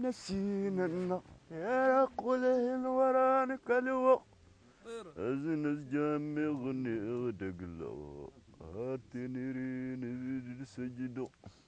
نسينا النار يا قوله ورانك الوقت أزنز جامي غني غدقلو هاتني رين سجدو